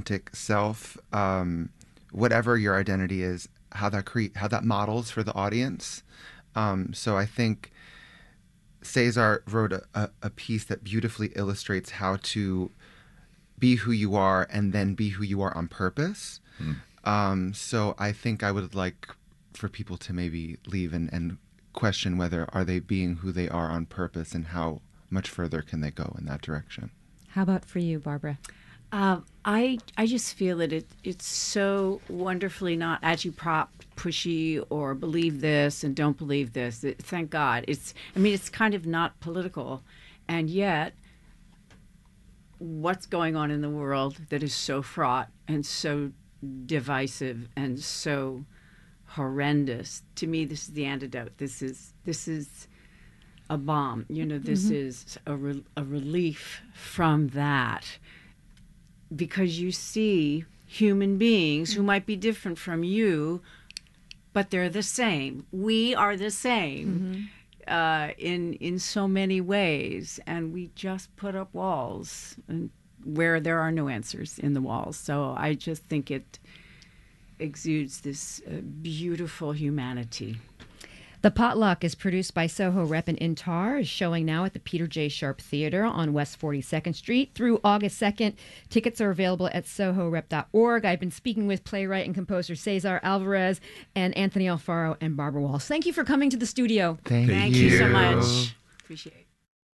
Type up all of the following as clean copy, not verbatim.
authentic self, whatever your identity is, how that models for the audience. So I think Cesar wrote a piece that beautifully illustrates how to be who you are and then be who you are on purpose. So I think I would like for people to maybe leave and question whether are they being who they are on purpose and how much further can they go in that direction. How about for you, Barbara? I just feel that it's so wonderfully not agitprop pushy or believe this and don't believe this. Thank God. It's kind of not political, and yet what's going on in the world that is so fraught and so divisive and so horrendous. To me, this is the antidote. This is a balm. This is a relief from that. Because you see human beings who might be different from you, but they're the same. We are the same in so many ways, and we just put up walls where there are no answers in the walls. So I just think it exudes this beautiful humanity. The Potluck is produced by Soho Rep and Intar, is showing now at the Peter J. Sharp Theater on West 42nd Street through August 2nd. Tickets are available at sohorep.org. I've been speaking with playwright and composer Cesar Alvarez and Anthony Alfaro and Barbara Walsh. Thank you for coming to the studio. Thank you so much. Appreciate it.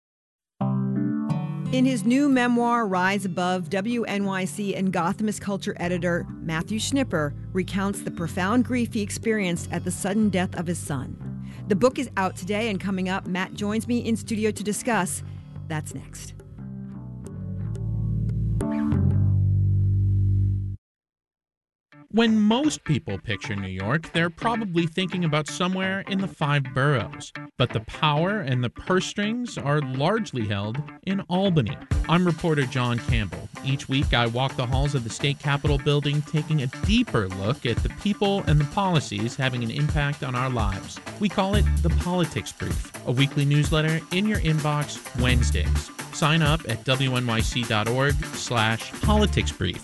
In his new memoir, Rise Above, WNYC and Gothamist culture editor Matthew Schnipper recounts the profound grief he experienced at the sudden death of his son. The book is out today, and coming up, Matt joins me in studio to discuss. That's next. When most people picture New York, they're probably thinking about somewhere in the 5 boroughs. But the power and the purse strings are largely held in Albany. I'm reporter John Campbell. Each week I walk the halls of the state capitol building, taking a deeper look at the people and the policies having an impact on our lives. We call it the Politics Brief, a weekly newsletter in your inbox Wednesdays. Sign up at wnyc.org/politicsbrief.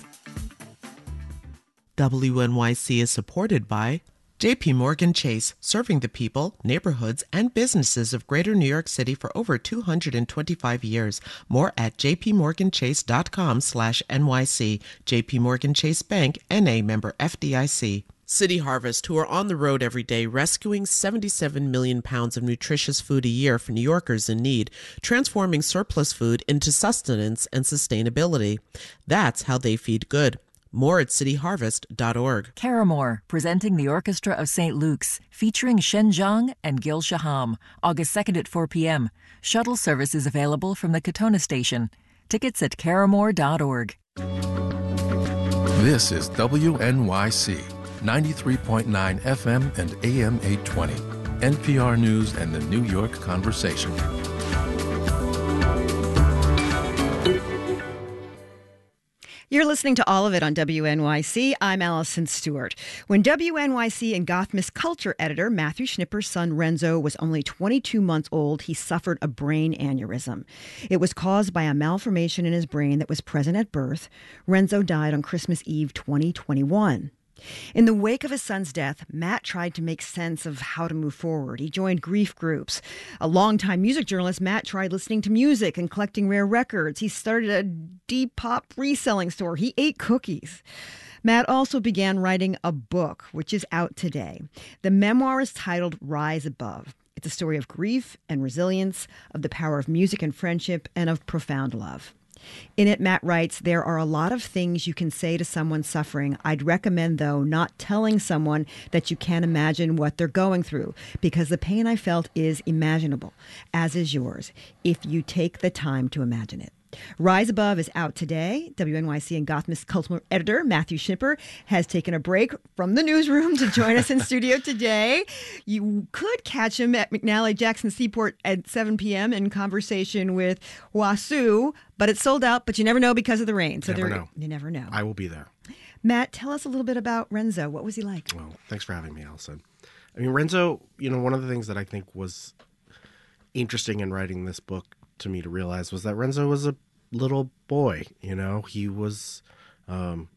WNYC is supported by J.P. Morgan Chase, serving the people, neighborhoods, and businesses of Greater New York City for over 225 years. More at jpmorganchase.com/NYC. J.P. Morgan Chase Bank, N.A. member FDIC. City Harvest, who are on the road every day rescuing 77 million pounds of nutritious food a year for New Yorkers in need, transforming surplus food into sustenance and sustainability. That's how they feed good. More at cityharvest.org. Caramore, presenting the Orchestra of St. Luke's, featuring Shen Zhang and Gil Shaham, August 2nd at 4 p.m. Shuttle service is available from the Katona station. Tickets at caramore.org. This is WNYC, 93.9 FM and AM 820, NPR News and the New York Conversation. You're listening to all of it on WNYC. I'm Allison Stewart. When WNYC and Gothamist culture editor Matthew Schnipper's son Renzo was only 22 months old, he suffered a brain aneurysm. It was caused by a malformation in his brain that was present at birth. Renzo died on Christmas Eve 2021. In the wake of his son's death, Matt tried to make sense of how to move forward. He joined grief groups. A longtime music journalist, Matt tried listening to music and collecting rare records. He started a Depop reselling store. He ate cookies. Matt also began writing a book, which is out today. The memoir is titled Rise Above. It's a story of grief and resilience, of the power of music and friendship, and of profound love. In it, Matt writes, there are a lot of things you can say to someone suffering. I'd recommend, though, not telling someone that you can't imagine what they're going through, because the pain I felt is imaginable, as is yours, if you take the time to imagine it. Rise Above is out today. WNYC and Gothamist culture editor Matthew Schnipper has taken a break from the newsroom to join us in studio today. You could catch him at McNally Jackson Seaport at 7 p.m. in conversation with Wasu, but it's sold out, but you never know because of the rain. So you never know. I will be there. Matt, tell us a little bit about Renzo. What was he like? Well, thanks for having me, Allison. I mean, Renzo, one of the things that I think was interesting in writing this book to me to realize was that Renzo was a little boy. He was